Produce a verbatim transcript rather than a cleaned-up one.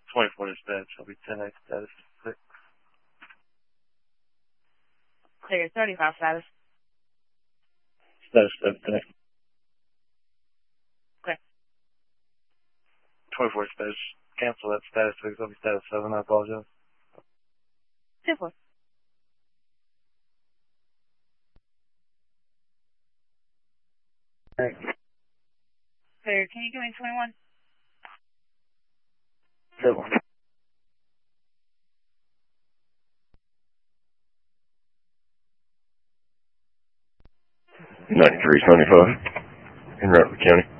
twenty-four dispatch. I'll be ten eight status six. Clear thirty-five status. Status seven ten. Okay. twenty-four dispatch. Cancel that status six. I'll be status seven. I apologize. ten four. Thanks. Clear. Can you give me twenty-one? Seven. ninety-three seventy-five in Rattler County.